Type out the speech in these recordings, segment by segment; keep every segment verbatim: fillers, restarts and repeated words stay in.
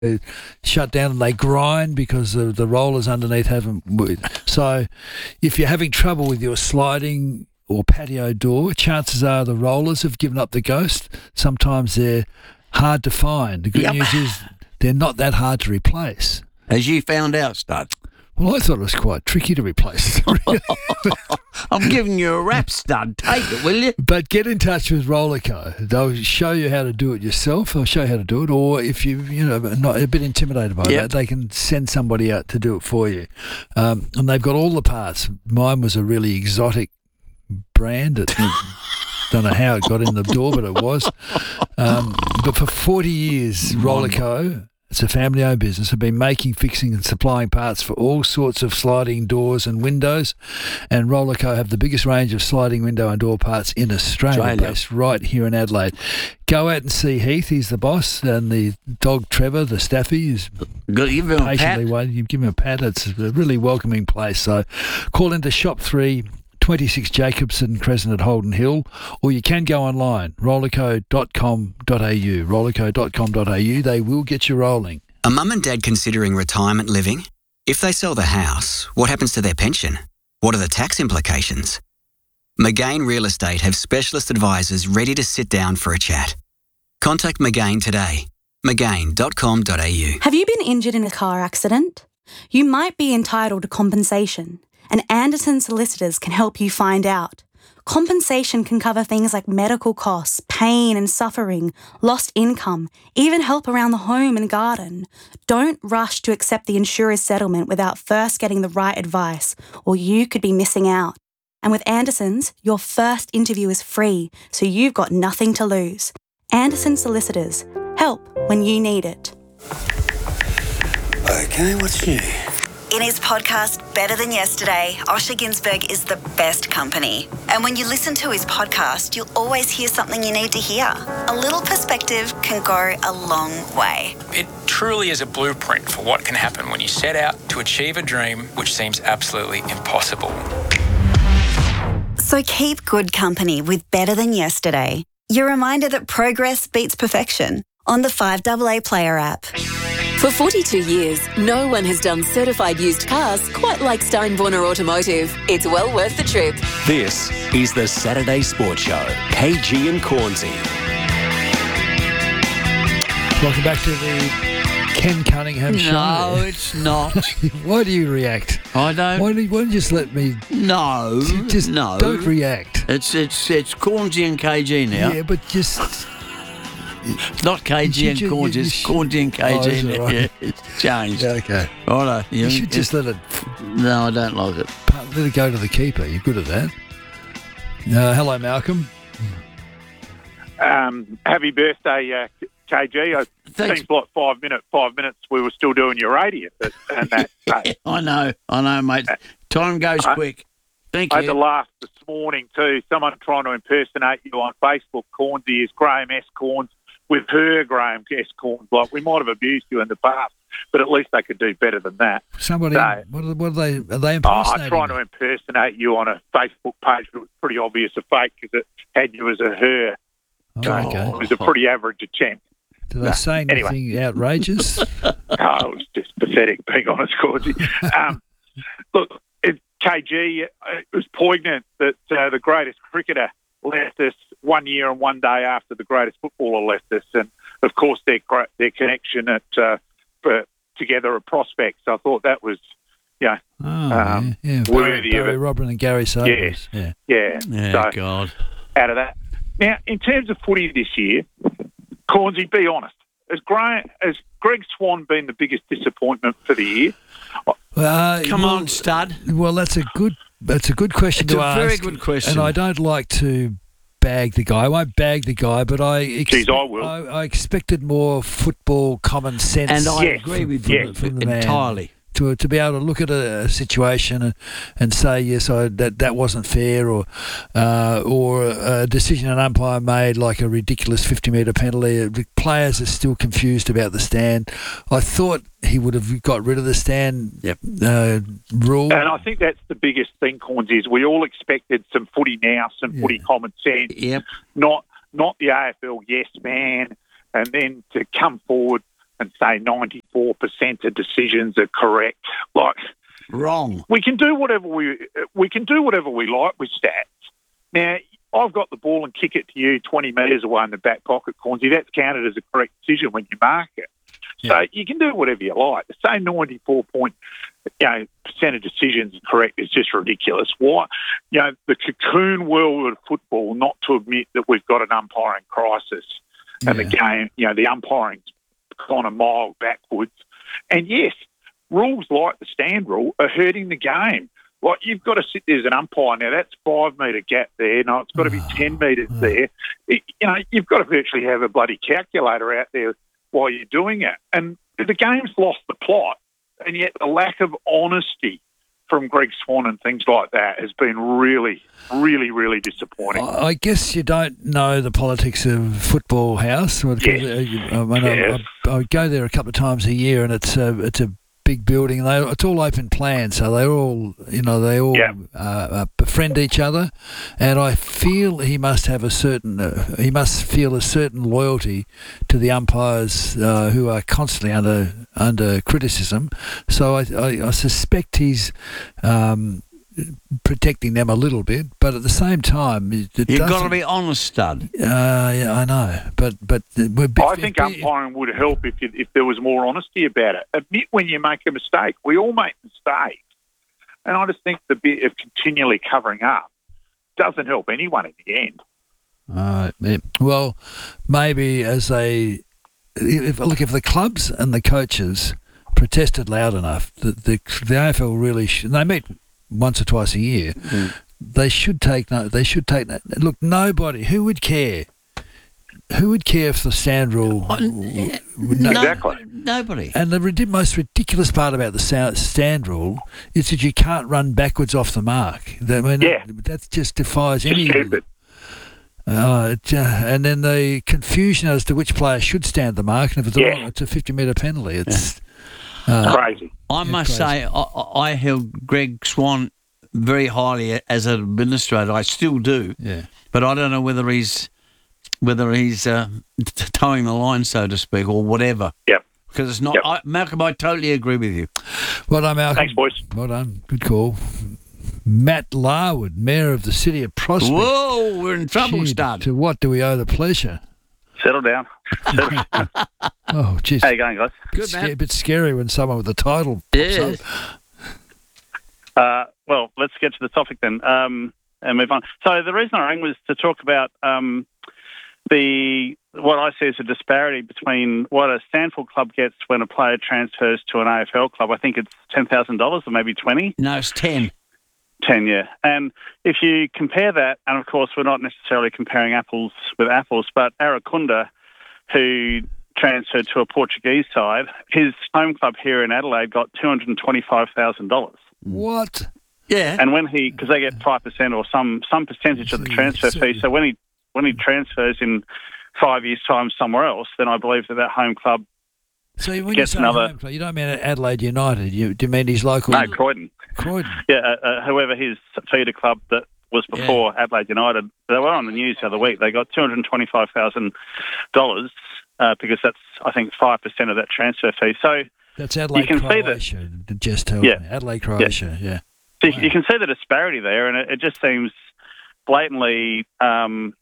They're shut down and they grind because the, the rollers underneath haven't. So if you're having trouble with your sliding or patio door, chances are the rollers have given up the ghost. Sometimes they're hard to find. The good Yep. news is they're not that hard to replace. As you found out, Stud. Well, I thought it was quite tricky to replace. I'm giving you a rap, Stud. Take it, will you? But get in touch with Rollerco. They'll show you how to do it yourself. They'll show you how to do it. Or if you, you know, not a bit intimidated by Yep. that, they can send somebody out to do it for you. Um, and they've got all the parts. Mine was a really exotic brand. It, don't know how it got in the door, but it was. Um, but for forty years, Rollerco, it's a family-owned business, have been making, fixing and supplying parts for all sorts of sliding doors and windows. And Rollerco have the biggest range of sliding window and door parts in Australia, Australia. based right here in Adelaide. Go out and see Heath, he's the boss, and the dog Trevor, the staffy, is Got to give him a pat. patiently waiting. You give him a pat. It's a really welcoming place. So call into shop three, twenty-six Jacobson Crescent at Holden Hill, or you can go online, rollerco dot com dot a u, rollerco dot com dot a u. They will get you rolling. Are mum and dad considering retirement living? If they sell the house, what happens to their pension? What are the tax implications? McGain Real Estate have specialist advisors ready to sit down for a chat. Contact McGain today. mcgain dot com dot a u. Have you been injured in a car accident? You might be entitled to compensation, and Anderson Solicitors can help you find out. Compensation can cover things like medical costs, pain and suffering, lost income, even help around the home and garden. Don't rush to accept the insurer's settlement without first getting the right advice, or you could be missing out. And with Anderson's, your first interview is free, so you've got nothing to lose. Anderson Solicitors. Help when you need it. Okay, what's new? In his podcast, Better Than Yesterday, Osher Ginsberg is the best company. And when you listen to his podcast, you'll always hear something you need to hear. A little perspective can go a long way. It truly is a blueprint for what can happen when you set out to achieve a dream which seems absolutely impossible. So keep good company with Better Than Yesterday. Your reminder that progress beats perfection on the five A A Player app. For forty-two years, no one has done certified used cars quite like Steinborner Automotive. It's well worth the trip. This is the Saturday Sports Show. K G and Cornsey. Welcome back to the Ken Cunningham show. No, it's not. Why do you react? I don't. Why, do you, why don't you just let me... No, Just no. don't react. It's it's it's Cornsey and K G now. Yeah, but just... It's not K G You and should- you- Cornsey. you It's should- Cornsey and Oh, K G is it now. right? Yeah, it's changed. Yeah, okay. Righto. You should just let it No, I don't like it. let it go to the keeper. You're good at that. Uh, hello, Malcolm. Um, happy birthday, uh, K G. It Thanks. seems like five minutes. Five minutes. We were still doing your radio, but, and that. Hey, I know, I know, mate. Time goes I- quick. Thank I had to you. laugh this morning too. Someone trying to impersonate you on Facebook. Cornsey is Graham S. Corns with her Graham S. Corns. Like we might have abused you in the past, but at least they could do better than that. Somebody, No. what, are, what are they? Are they Oh, impersonating? I'm trying to impersonate you on a Facebook page, but it was pretty obvious a fake because it had you as a her. Oh, So okay. It was a pretty average attempt. Did they say Anyway. anything outrageous? Oh, it was just pathetic, being honest, Cordsey. Um, look, it, K G, it was poignant that uh, the greatest cricketer left us one year and one day after the greatest footballer left us, and of course their gr- their connection at uh, for, together at Prospects. I thought that was, yeah, Oh, Um, yeah. yeah. worthy Barry, of Barry it. Robin and Gary Sobers. Yeah. yeah. Yeah, so God. out of that. Now, in terms of footy this year, Cornsey, be honest. Has, Graham, has Greg Swan been the biggest disappointment for the year? Uh, Come well, on, stud. Well, that's a good. That's a good question It's to a ask. very good question. And I don't like to bag the guy. I won't bag the guy, but I Geez, I will. I, I expected more football common sense. And I Yes. agree with Yeah. you From the man. entirely. to to be able to look at a, a situation and, and say yes, I, that that wasn't fair, or uh, or a decision an umpire made like a ridiculous fifty metre penalty. The players are still confused about the stand. I thought he would have got rid of the stand Yep. uh, rule. And I think that's the biggest thing, Cornsey, is we all expected some footy now, some Yeah. footy common sense, Yep. not not the A F L yes man, and then to come forward and say ninety-four percent of decisions are correct. Like, Wrong. we can do whatever we we can do whatever we like with stats. Now, I've got the ball and kick it to you twenty metres away in the back pocket, Cornsey. That's counted as a correct decision when you mark it. So Yeah. you can do whatever you like. To say ninety-four point, you know, percent of decisions are correct is just ridiculous. Why? You know, the cocoon world of football not to admit that we've got an umpiring crisis and the game, you know, the umpiring's gone a mile backwards. And yes, rules like the stand rule are hurting the game. Like, you've got to sit there as an umpire. Now, that's five metre gap there. No, it's got to be ten metres there. It, you know, you've got to virtually have a bloody calculator out there while you're doing it. And the game's lost the plot, and yet the lack of honesty from Greg Swan and things like that has been really, really, really disappointing. I I guess you don't know the politics of Football House. Well, Yes. I, mean, Yes. I, I, I go there a couple of times a year, and it's a, it's a big building. They, it's all open plan, so they're all, you know, they all Yeah. uh, uh, befriend each other. And I feel he must have a certain, uh, he must feel a certain loyalty to the umpires uh, who are constantly under under criticism. So I, I, I suspect he's Um, protecting them a little bit, but at the same time, it You've got to doesn't- be honest, stud. Uh, yeah, I know, but but we're big, I think umpiring would help if you, if there was more honesty about it. Admit when you make a mistake. We all make mistakes. And I just think the bit of continually covering up doesn't help anyone in the end. Uh, yeah. Well, maybe as they if, look, if the clubs and the coaches protested loud enough, the the, the A F L really should, they meet once or twice a year. Mm. They should take no. They should take no. Look, nobody who would care. Who would care if the stand rule? No, Exactly. Nobody. And the ridi- most ridiculous part about the sound- stand rule is that you can't run backwards off the mark. I mean, Yeah. that, that just defies Just any. stupid. Uh, it, uh, and then the confusion as to which player should stand the mark, and if it's Yeah. wrong, it's a fifty metre penalty. It's uh, Crazy. I Yeah, must crazy. say, I, I held Greg Swan very highly as an administrator. I still do, yeah. but I don't know whether he's whether he's uh, t- towing the line, so to speak, or whatever. Yep. Because it's not. Yep. I, Malcolm, I totally agree with you. Well done, Malcolm. Thanks, boys. Well done. Good call. Matt Larwood, Mayor of the City of Prospect. Whoa, we're in trouble, Gee, stud. to what do we owe the pleasure? Settle down. Settle down. Oh, jeez. How you going, guys? Good, It's man. a bit scary when someone with a title pops Yeah. up. Uh, well, let's get to the topic then um, and move on. So the reason I rang was to talk about um, the what I see as a disparity between what a Stanford club gets when a player transfers to an A F L club. I think it's ten thousand dollars or maybe twenty. No, it's ten. ten, yeah. And if you compare that, and of course we're not necessarily comparing apples with apples, but Aracunda, who transferred to a Portuguese side, his home club here in Adelaide got two hundred twenty-five thousand dollars. What? Yeah. And when he, because they get five percent or some some percentage of the transfer fee, so when he when he transfers in five years' time somewhere else, then I believe that that home club So when you gets say another. home club, you don't mean Adelaide United. You do you mean his local? No, Croydon. Croydon. Yeah, uh, uh, whoever his feeder club that was before Adelaide United, they were on the news the other week. They got two hundred twenty-five thousand dollars uh, because that's, I think, five percent of that transfer fee. So That's Adelaide, you can see that- Croatia. Just tell Yeah. me. Adelaide, Croatia. Yeah. So you- you can see the disparity there, and it, it just seems blatantly, um,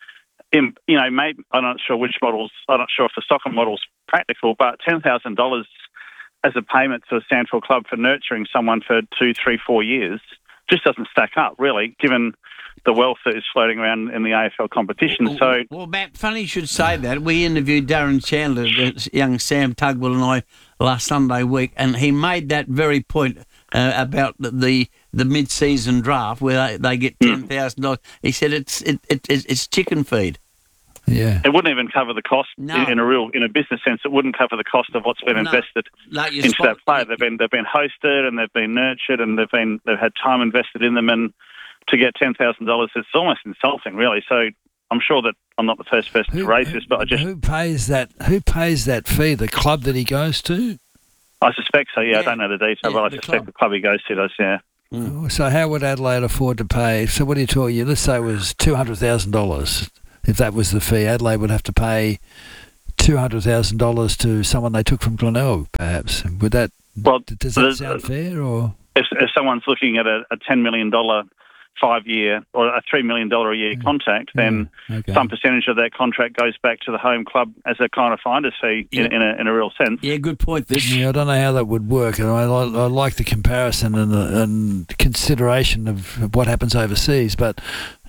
in, you know, maybe, I'm not sure which models, I'm not sure if the soccer model's practical, but ten thousand dollars as a payment to a Stanford club for nurturing someone for two, three, four years just doesn't stack up, really, given the wealth that is floating around in the A F L competition. So, Well, Matt, funny you should say that. We interviewed Darren Chandler, the young Sam Tugwell and I, last Sunday week, and he made that very point uh, about the the, the mid-season draft where they, they get ten thousand dollars. He said it's it, it it's chicken feed. Yeah. it wouldn't even cover the cost No. in, in a real, in a business sense. It wouldn't cover the cost of what's been No. invested Like you into spot- that player. They've been they've been hosted and they've been nurtured and they've been they've had time invested in them, and to get ten thousand dollars, it's almost insulting, really. So I'm sure that I'm not the first person to raise this, but I just who pays that? Who pays that fee? The club that he goes to. I suspect so. Yeah, Yeah. I don't know the detail, Yeah, but I the suspect club. the club he goes to does. Yeah. Oh, So how would Adelaide afford to pay? So what are you talking? Let's say it was two hundred thousand dollars. If that was the fee, Adelaide would have to pay two hundred thousand dollars to someone they took from Glenelg, perhaps. Would that Well, does that sound fair? Or if, if someone's looking at a, a ten million dollars five-year or a three million dollars a year Mm. contract, then Mm, okay. some percentage of that contract goes back to the home club as a kind of finder's fee in, Yeah. in, a, in a real sense. Yeah, good point. This. Yeah, I don't know how that would work, and I, I, I like the comparison and the and consideration of, of what happens overseas. But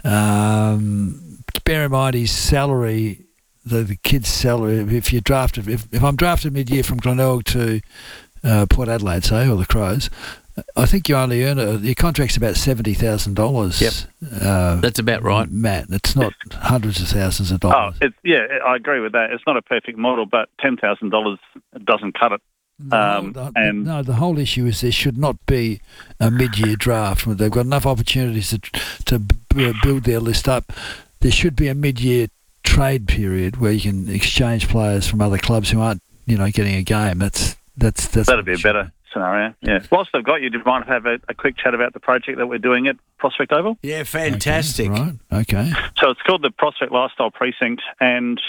um, bear in mind his salary, the, the kid's salary. If you drafted, if, if I'm drafted mid-year from Glenelg to uh, Port Adelaide, say, or the Crows, I think you only earn a, your contract's about seventy thousand dollars. Yep. Uh, That's about right. Matt. It's not hundreds of thousands of Oh, dollars. it's, yeah, I agree with that. It's not a perfect model, but ten thousand dollars doesn't cut it. Um, no, the, and no, the whole issue is there should not be a mid-year draft. They've got enough opportunities to to b- build their list up. There should be a mid-year trade period where you can exchange players from other clubs who aren't, you know, getting a game. That's that's that's that'd be a better scenario. Yeah. Whilst I've got you, do you mind if I have a, a quick chat about the project that we're doing at Prospect Oval? Yeah, fantastic. Okay, right. Okay. So it's called the Prospect Lifestyle Precinct, and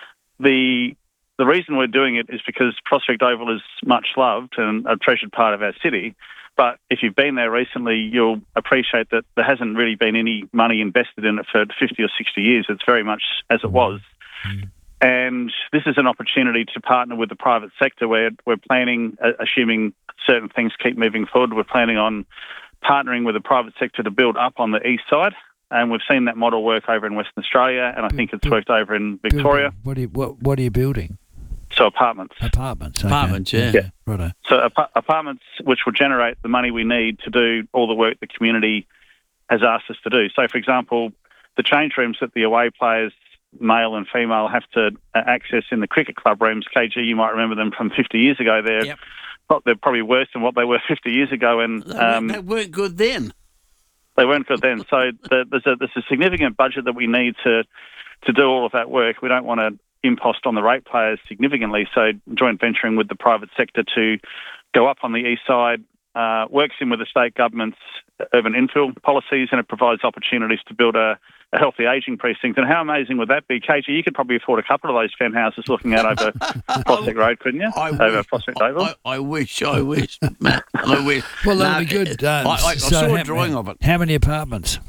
the the reason we're doing it is because Prospect Oval is much loved and a treasured part of our city. But if you've been there recently, you'll appreciate that there hasn't really been any money invested in it for fifty or sixty years. It's very much as it was. Mm. And this is an opportunity to partner with the private sector where we're planning, uh, assuming certain things keep moving forward, we're planning on partnering with the private sector to build up on the east side. And we've seen that model work over in Western Australia, and I think it's worked over in Victoria. Building. What are you what What are you building? So apartments. Apartments. Okay. Apartments, yeah. Yeah. Righto. So ap- apartments which will generate the money we need to do all the work the community has asked us to do. So, for example, the change rooms that the away players, male and female, have to uh, access in the cricket club rooms, K G, you might remember them from fifty years ago. They're, Yep. well, they're probably worse than what they were fifty years ago, and They, um, weren't, they weren't good then. they weren't good then. So the, there's, a, there's a significant budget that we need to to do all of that work. We don't want to impost on the ratepayers significantly, so joint venturing with the private sector to go up on the east side uh, works in with the state government's urban infill policies, and it provides opportunities to build a, a healthy ageing precinct. And how amazing would that be? K G, you could probably afford a couple of those fen houses looking out over Prospect Road, couldn't you? I over wish. Prospect Oval. I, I wish, I wish, Matt. I wish. Well, that'll No, be good. Uh, I, I, I so saw how- a drawing of it. How many apartments?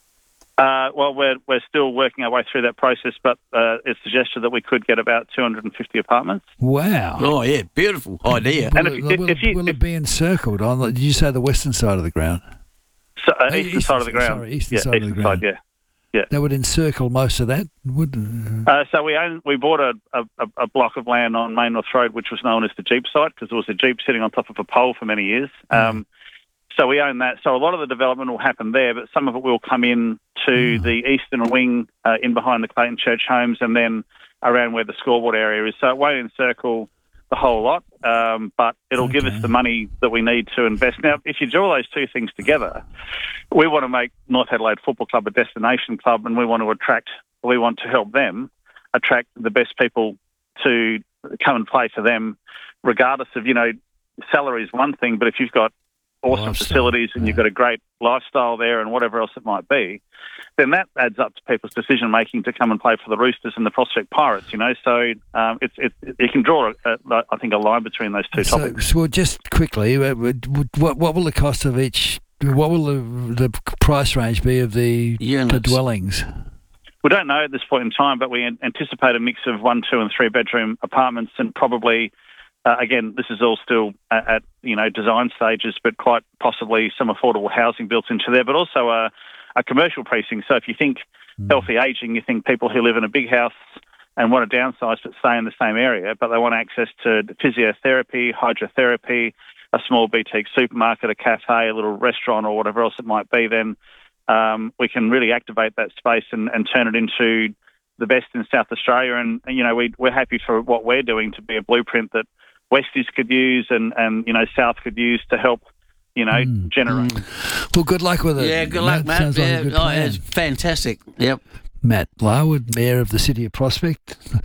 Uh, well, we're we're still working our way through that process, but uh, it's suggested that we could get about two hundred fifty apartments. Wow. Oh, yeah, beautiful idea. Will, And it, if- will, if you- will if- it be encircled on? the- Did you say the western side of the ground? So, uh, Oh, eastern eastern side of the side, ground. sorry, eastern yeah, side of the eastern ground. side, yeah. That would encircle most of that, would? Uh, so we own, we bought a, a, a block of land on Main North Road, which was known as the Jeep site, because there was a Jeep sitting on top of a pole for many years. Um, so we own that. So a lot of the development will happen there, but some of it will come in to the eastern wing, uh, in behind the Clayton Church homes, and then around where the scoreboard area is. So it won't encircle the whole lot, um, but it'll give us Okay. the money that we need to invest. Now, if you draw those two things together, we want to make North Adelaide Football Club a destination club, and we want to attract, we want to help them attract the best people to come and play for them, regardless of, you know, salary is one thing, but if you've got awesome Lifestyle, facilities and yeah. you've got a great lifestyle there and whatever else it might be, then that adds up to people's decision making to come and play for the Roosters and the Prospect Pirates. You know, so um, it's it's you can draw, a, a, I think, a line between those two So, topics. so just quickly, uh, would- would- what what will the cost of each? What will the, the price range be of the, the Units. dwellings? We don't know at this point in time, but we an- anticipate a mix of one, two, and three bedroom apartments, and probably. Uh, again, this is all still at, at you know design stages, but quite possibly some affordable housing built into there, but also a, a commercial precinct. So if you think Mm. healthy ageing, you think people who live in a big house and want to downsize but stay in the same area, but they want access to physiotherapy, hydrotherapy, a small boutique supermarket, a cafe, a little restaurant, or whatever else it might be, then um, we can really activate that space and, and turn it into the best in South Australia. And, you know, we, we're happy for what we're doing to be a blueprint that Westies could use and, and you know, South could use to help, you know, Mm. generate. Well, good luck with it. Yeah, good luck, Matt. Sounds like Yeah, a good oh, plan. it's fantastic. Yep. Matt Larwood, Mayor of the City of Prospect.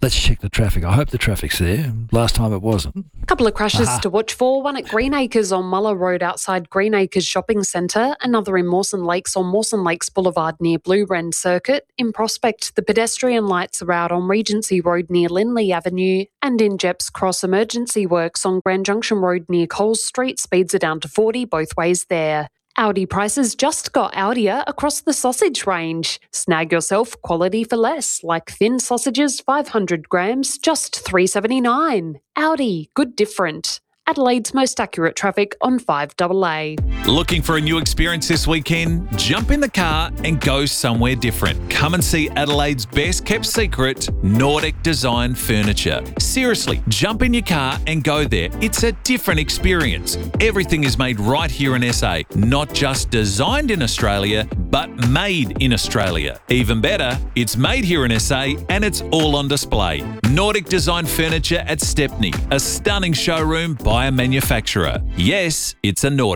let's check the traffic. I hope the traffic's there. Last time it wasn't. A couple of crashes Aha. to watch for. One at Greenacres on Muller Road outside Greenacres Shopping Centre. Another in Mawson Lakes on Mawson Lakes Boulevard near Blue Wren Circuit. In Prospect, the pedestrian lights are out on Regency Road near Lindley Avenue. And in Jeps Cross, emergency works on Grand Junction Road near Coles Street. Speeds are down to forty both ways there. Audi prices just got Audier across the sausage range. Snag yourself quality for less, like thin sausages, five hundred grams, just three dollars seventy-nine. Audi, good different. Adelaide's most accurate traffic on five A A. Looking for a new experience this weekend? Jump in the car and go somewhere different. Come and see Adelaide's best kept secret, Nordic Design Furniture. Seriously, jump in your car and go there. It's a different experience. Everything is made right here in S A, not just designed in Australia, but made in Australia. Even better, it's made here in S A and it's all on display. Nordic Design Furniture at Stepney, a stunning showroom by a manufacturer. Yes, it's a Nordic.